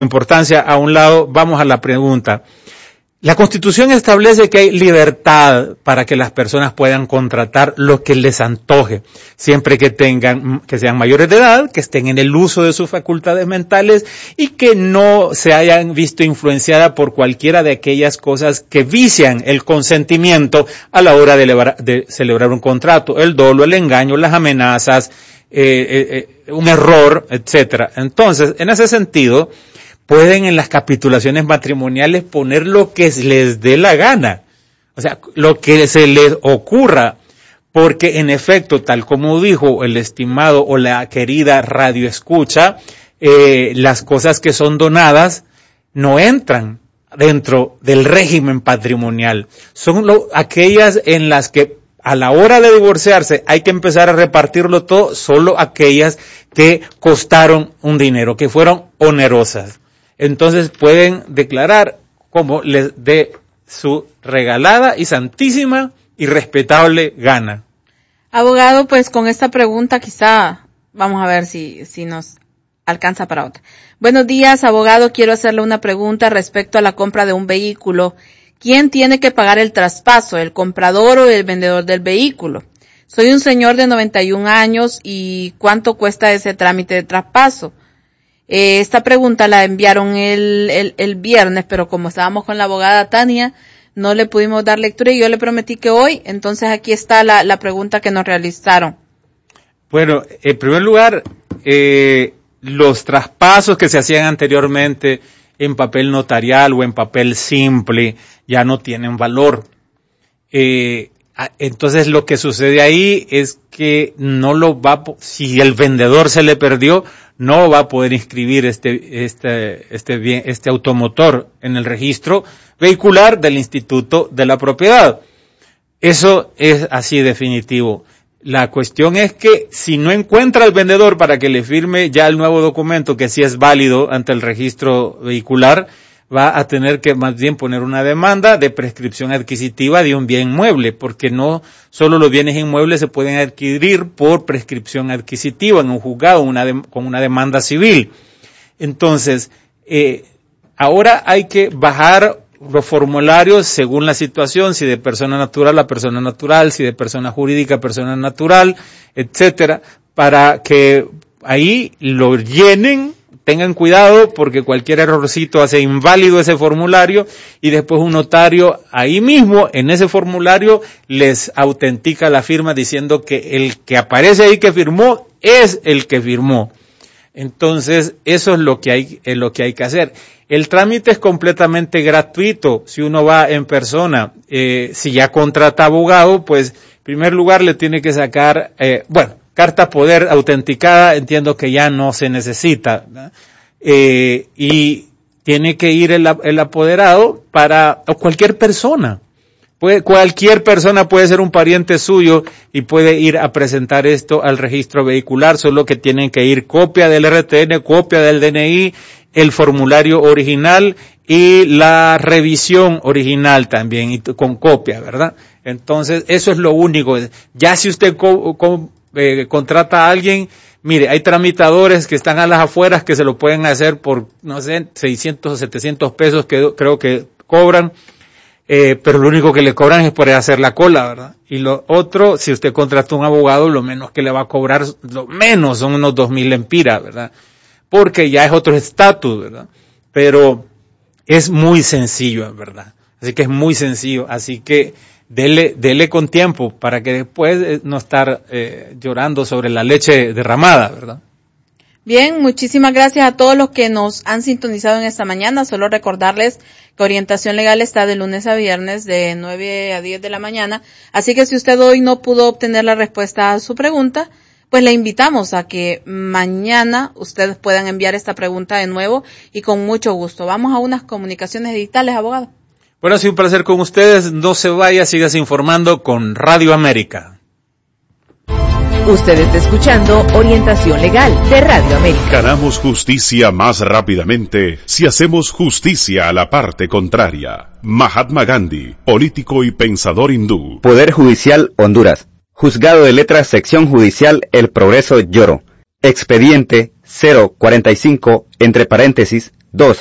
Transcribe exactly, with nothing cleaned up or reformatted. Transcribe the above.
importancia a un lado, vamos a la pregunta. La Constitución establece que hay libertad para que las personas puedan contratar lo que les antoje, siempre que tengan, que sean mayores de edad, que estén en el uso de sus facultades mentales y que no se hayan visto influenciada por cualquiera de aquellas cosas que vician el consentimiento a la hora de, elevar, de celebrar un contrato, el dolo, el engaño, las amenazas, eh, eh, eh, un error, etcétera. Entonces, en ese sentido, pueden en las capitulaciones matrimoniales poner lo que les dé la gana, o sea, lo que se les ocurra, porque en efecto, tal como dijo el estimado o la querida radio escucha, eh, las cosas que son donadas no entran dentro del régimen patrimonial, son lo, aquellas en las que a la hora de divorciarse hay que empezar a repartirlo todo, solo aquellas que costaron un dinero, que fueron onerosas. Entonces pueden declarar como les dé su regalada y santísima y respetable gana. Abogado, pues con esta pregunta quizá vamos a ver si, si nos alcanza para otra. Buenos días, abogado. Quiero hacerle una pregunta respecto a la compra de un vehículo. ¿Quién tiene que pagar el traspaso, el comprador o el vendedor del vehículo? Soy un señor de noventa y un años y ¿cuánto cuesta ese trámite de traspaso? Eh, esta pregunta la enviaron el, el, el viernes, pero como estábamos con la abogada Tania, no le pudimos dar lectura y yo le prometí que hoy, entonces aquí está la, la pregunta que nos realizaron. Bueno, en primer lugar, eh, los traspasos que se hacían anteriormente en papel notarial o en papel simple ya no tienen valor. Eh, entonces lo que sucede ahí es que no lo va, si el vendedor se le perdió, no va a poder inscribir este, este, este bien, este automotor en el registro vehicular del Instituto de la Propiedad. Eso es así definitivo. La cuestión es que si no encuentra al vendedor para que le firme ya el nuevo documento que sí es válido ante el registro vehicular, va a tener que más bien poner una demanda de prescripción adquisitiva de un bien mueble, porque no solo los bienes inmuebles se pueden adquirir por prescripción adquisitiva en un juzgado una de, con una demanda civil. Entonces, eh, ahora hay que bajar los formularios según la situación, si de persona natural a persona natural, si de persona jurídica a persona natural, etcétera, para que ahí lo llenen. Tengan cuidado porque cualquier errorcito hace inválido ese formulario y después un notario ahí mismo en ese formulario les autentica la firma diciendo que el que aparece ahí que firmó es el que firmó. Entonces eso es lo que hay, es lo que hay que hacer. El trámite es completamente gratuito si uno va en persona. Eh, si ya contrata abogado, pues en primer lugar le tiene que sacar, eh, bueno, carta poder autenticada, entiendo que ya no se necesita, eh, y tiene que ir el, el apoderado para, o cualquier persona, puede, cualquier persona puede ser un pariente suyo y puede ir a presentar esto al registro vehicular, solo que tienen que ir copia del R T N, copia del D N I, el formulario original y la revisión original también, y con copia, ¿verdad? Entonces, eso es lo único. Ya si usted co- co- Eh, contrata a alguien, mire, hay tramitadores que están a las afueras que se lo pueden hacer por, no sé, seiscientos o setecientos pesos que creo que cobran, eh, pero lo único que le cobran es por hacer la cola, ¿verdad? Y lo otro, si usted contrata un abogado, lo menos que le va a cobrar, lo menos son unos dos mil lempiras, ¿verdad? Porque ya es otro estatus, ¿verdad? Pero es muy sencillo, ¿verdad? Así que es muy sencillo, así que Dele, dele con tiempo para que después no estar eh, llorando sobre la leche derramada, ¿verdad? Bien, muchísimas gracias a todos los que nos han sintonizado en esta mañana. Solo recordarles que Orientación Legal está de lunes a viernes de nueve a diez de la mañana. Así que si usted hoy no pudo obtener la respuesta a su pregunta, pues le invitamos a que mañana ustedes puedan enviar esta pregunta de nuevo y con mucho gusto. Vamos a unas comunicaciones digitales, abogado. Bueno, ha sido un placer con ustedes. No se vaya, sigas informando con Radio América. Usted está escuchando Orientación Legal de Radio América. Ganamos justicia más rápidamente si hacemos justicia a la parte contraria. Mahatma Gandhi, político y pensador hindú. Poder Judicial Honduras. Juzgado de Letras, Sección Judicial El Progreso, Lloro. Expediente cero cuarenta y cinco, entre paréntesis, dos.